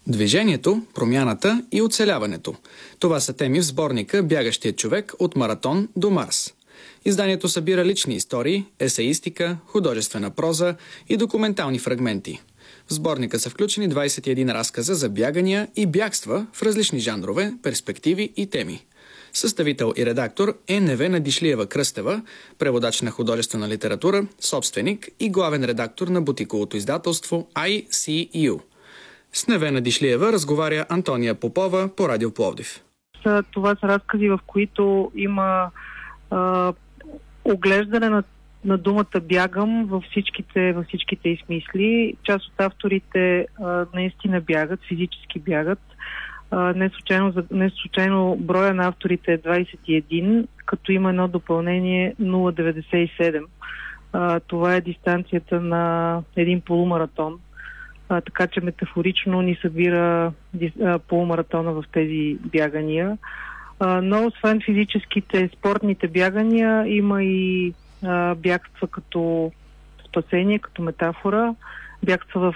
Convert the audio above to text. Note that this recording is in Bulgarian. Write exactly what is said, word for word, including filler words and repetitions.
Движението, промяната и оцеляването. Това са теми в сборника «Бягащият човек от маратон до Марс». Изданието събира лични истории, есеистика, художествена проза и документални фрагменти. В сборника са включени двадесет и един разказа за бягания и бягства в различни жанрове, перспективи и теми. Съставител и редактор е Невена Дишлиева-Кръстева, преводач на художествена литература, собственик и главен редактор на бутиковото издателство Ай Си Ю. С Невена Дишлиева разговаря Антония Попова по Радио Пловдив. Това са разкази, в които има а, оглеждане на, на думата бягам във всичките, във всичките и смисли. Част от авторите а, наистина бягат, физически бягат. А, не, случайно, не случайно броя на авторите е двадесет и един, като има едно допълнение нула цяло деветдесет и седем. А, това е дистанцията на един полумаратон. А, така че метафорично ни събира а, полумаратона в тези бягания. А, но освен физическите, спортните бягания, има и а, бягства като спасение, като метафора, бягства в